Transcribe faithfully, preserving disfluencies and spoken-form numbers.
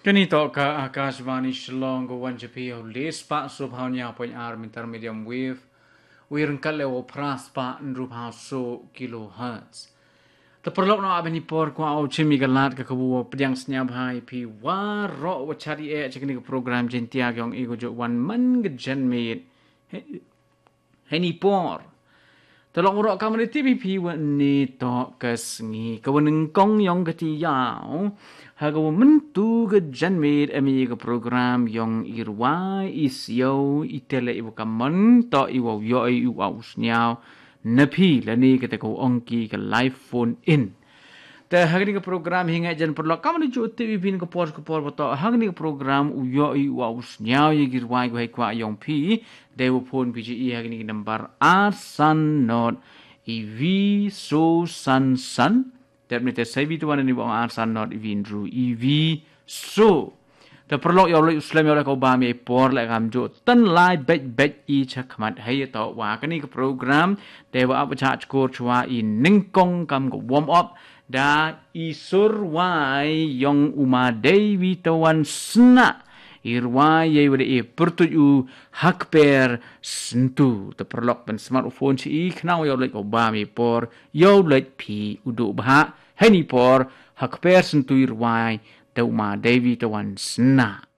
Ganito ka Akashvani Shillong go one Japio Lis Pa Subhanya Point Arm Intermedium Wave Wirn Kaleo Praspa Ndrupa So Kilohertz. The prolog no abani por kwa o chimi galat ka kabu pediang senyap hai pi wa ro wa chari e chekni program jentia gyong ego jo one man ge jen made heni por. The long ro kamari T V P wa ni to kas ngi ka wan kong yong gati yao ha ga men tu ge jen made ami ge program yong irwa is yo itele ibu kamon to iwo yo i u aus nyao napi lani kita ko ongki ke live phone in. Te hari ke program hingga jen perlu kamu ni cuti T V P ke pos ke pos betul hari ke program uyo i waus nyau ye girwai ko hai kwa yong pi dewu phone P G E hari ni number R sun not E V so sun sun te ni te sai bitu ni bang R sun not E V indru E V so te perlu ya oleh Islam ya oleh kau bami por le kam jo tan lai bet bet i chak mat hai to wa kani ke program dewa apa chat skor chua i ningkong kam ko warm up da isur wai yong uma dewi tawan sna irwai ye wede e pertuju hak per sentu te perlok pen smartphone si knau yo lek obami por yo lek pi udu bha heni por hak per sentu irwai te uma dewi tawan sna